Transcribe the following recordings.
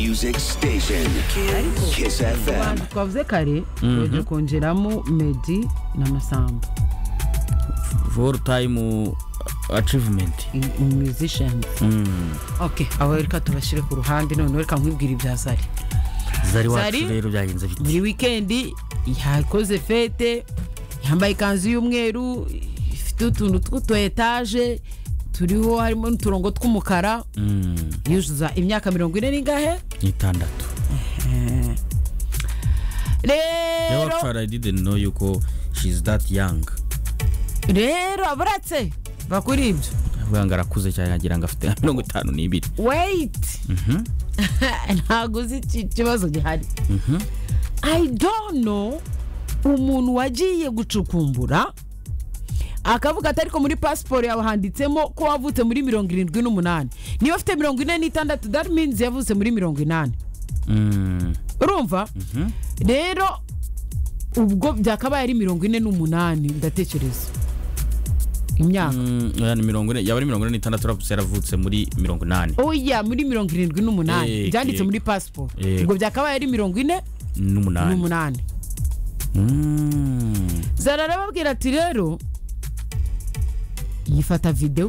Music Station. Kiss FM. Twavuze kare tuje kongeramo Meddy na Masamba. For time achievement Musicians. Okay, aho reka tubashire ku ruhande none reka nkwibwira ibya Zari wacu rero byagenze bite muri weekend yakoze fete yambaye kanzu y'umweru ifite utuntu tw'utu etage turiho harimo n'uturongo tw'umukara yuzuza imyaka 40 n'ingahe 6 rero I didn't know you ko she's that young rero abaratse bakuri ibyo bwanga arakuze cyane agira ngo afite 52 wait ntago uzi ikibazo gihari I don't know umuntu wagiye gucukumbura akavuga atari ko muri passport yawe handitsemo ko wavutse muri 78 niba afite 46 that means yavutse muri 80 urumva rero ubwo byakabaye ari 48 ndatekereza imyaka yani 40 yabari 46 yaravutse muri 80 oya muri 78 byanditse muri passport ubwo byakabaye ari 48 Zara arababwira ati rero yifata video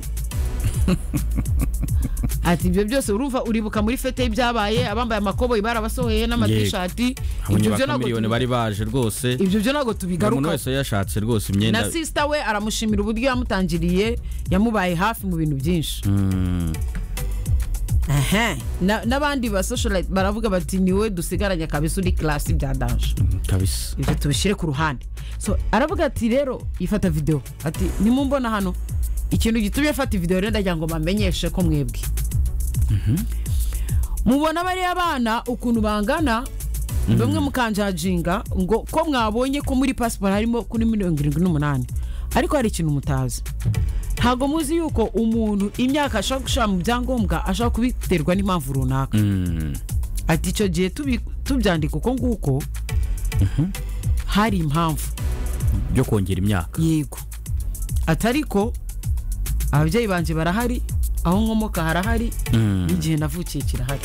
ati ibyo byose urumva uribuka muri fete y'ibyabaye abambaye amakobo barabasohoye n'amatishati ibyo byo nago bari baje rwose ibyo byo nago tubigaruka umuntu wese yashatse rwose imyenda na sister we aramushimira uburyo yamutangiriye yamubaye hafi mu bintu byinshi n'abandi ba socialite baravuga bati niwe dusigaranye kabisa uri class bya danger kabisa ibyo tubishire ku ruhande so aravuga ati rero yifata video ati nimumbona hano ikintu gitumye afata video rero ndagira ngo bamenyeshe ko mwebwe mubona bari abana ukuntu bangana bamwe mukanjajinga ngo ko mwabonye ko muri passport harimo kuri 78 ariko hari ikintu mutazi ntago muzi yuko umuntu imyaka ashaka gushaka mu byangombwa ashaka kubiterwa n'impamvu runaka ati icyo gihe tubyandika uko nguko hari impamvu byo kongera imyaka yego atariko ababyeyi banje barahari aho nkomoka harahari n'igihe navukiye kirahari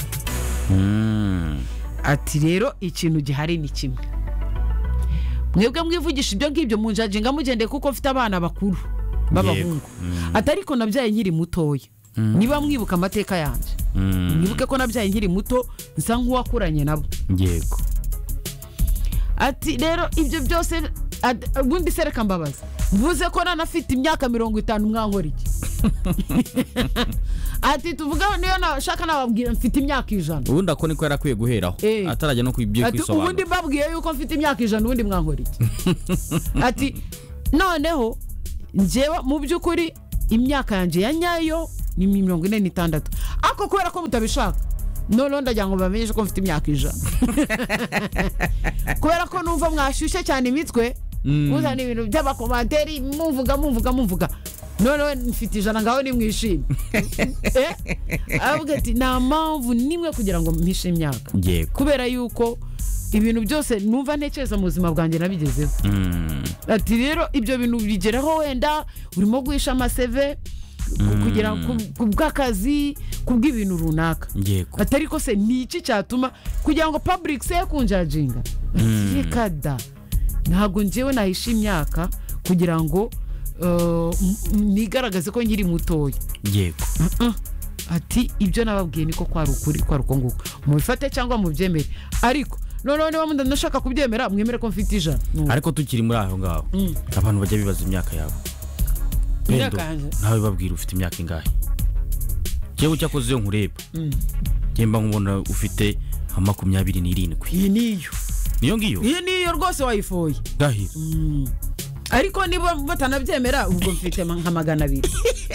ati rero ikintu gihari ni kimwe mwebwe mwivugisha ibyo ngibyo munjajinga mugende kuko mfite abana bakuru b'abahungu atariko nabyaye nkiri mutoya niba mwibuka amateka yanje mwibuke ko nabyaye nkiri muto nsa nk'uwakuranye nabo yego ati rero ibyo byose ubundi sereka mbabaza mvuze ko nanafite imyaka 50 mwankora iki ati tuvuga niyo nashaka nababwira mfite imyaka 100 ubundi ako niko yarakwiye guheraho atarajya no kwibyo kwisobanura ubundi babwiye yuko mfite imyaka 100 ubundi mwankora iki ati noneho njewe mu byukuri imyaka yanje ya nyayo ni 46 ako kwera ko mutabishaka no ndagira ngo bamenyeshe ko mfite imyaka 100 kubera ko numva mwashyushye cyane imitwe muzana ibintu by'abakomanteri muvuga none mfite 100 ngaho ni mwishime avuga ati nta mpamvu nimwe kugira ngo mpishe imyaka kubera yuko ibintu byose numva ntekereza mu buzima bwanjye nabigezeho ati rero ibyo bintu bigeraho wenda urimo guhisha amaseve kugira kubw'akazi kubw'ibintu runaka atari ko se niki cyatuma kugira ngo public se kunjajinga yekada ntabwo njyewe nahisha imyaka kugira ngo nigaragaze ko nkiri mutoya yego ati ibyo nababwiye niko kwari ukuri kwari uko nguko mubifate cyangwa mubyemere ariko none niba ndashaka kubyemera mwemere ko mfite 100 ariko tukiri muri aho ngaho abantu bajya bibaza imyaka yabo nawe babwira ufite imyaka ingahe jewe cyakoze yo nkureba gemba nkubona ufite 27 iyi niyo niyo rwose wayifoye gahira ariko niba batanabyemera ubwo mfite nka 200